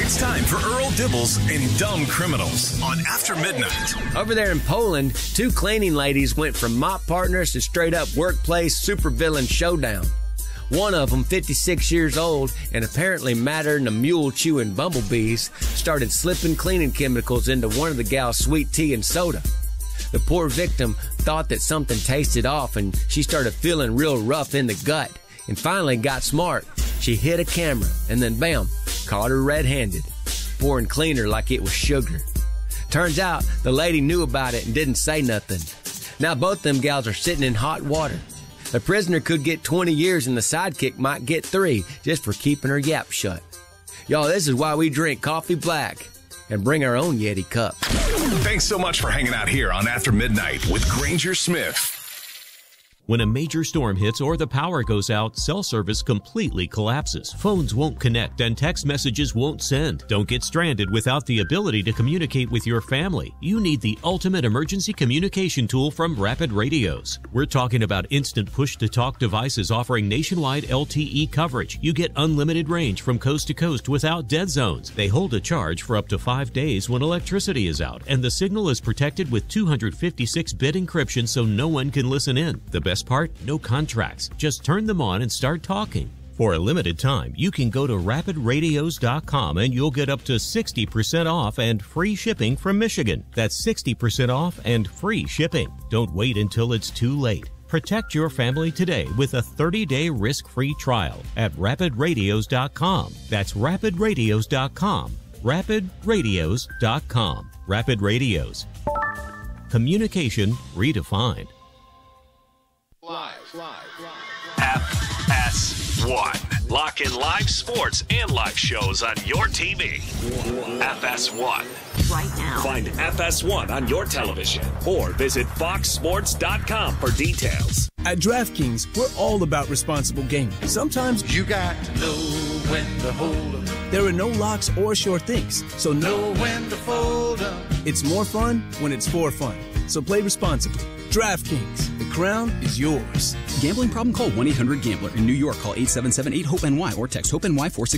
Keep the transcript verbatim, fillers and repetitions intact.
It's time for Earl Dibbles and Dumb Criminals on After Midnight. Over there in Poland, two cleaning ladies went from mop partners to straight-up workplace supervillain showdown. One of them, fifty-six years old and apparently madder than a mule chewing bumblebees, started slipping cleaning chemicals into one of the gal's sweet tea and soda. The poor victim thought that something tasted off and she started feeling real rough in the gut and finally got smart. She hit a camera and then bam, caught her red-handed, pouring cleaner like it was sugar. Turns out the lady knew about it and didn't say nothing. Now both them gals are sitting in hot water. The prisoner could get twenty years and the sidekick might get three just for keeping her yap shut. Y'all, this is why we drink coffee black and bring our own Yeti cup. Thanks so much for hanging out here on After Midnight with Granger Smith. When a major storm hits or the power goes out, cell service completely collapses. Phones won't connect and text messages won't send. Don't get stranded without the ability to communicate with your family. You need the ultimate emergency communication tool from Rapid Radios. We're talking about instant push-to-talk devices offering nationwide L T E coverage. You get unlimited range from coast to coast without dead zones. They hold a charge for up to five days when electricity is out, and the signal is protected with two hundred fifty-six bit encryption so no one can listen in. The best part? No contracts. Just turn them on and start talking. For a limited time, you can go to rapid radios dot com and you'll get up to sixty percent off and free shipping from Michigan. That's sixty percent off and free shipping. Don't wait until it's too late. Protect your family today with a thirty day risk-free trial at rapid radios dot com. That's rapid radios dot com. rapid radios dot com. Rapid Radios. Communication redefined. Live, live, live. F S one. Lock in live sports and live shows on your T V. F S one. Right now. Find F S one on your television or visit fox sports dot com for details. At DraftKings, we're all about responsible gaming. Sometimes you got to know when to hold up. There are no locks or sure things, so know when to fold up. It's more fun when it's for fun. So play responsibly. DraftKings, the crown is yours. Gambling problem? Call one eight hundred gambler. In New York, call eight seven seven eight hope N Y or text HOPE-N Y four six.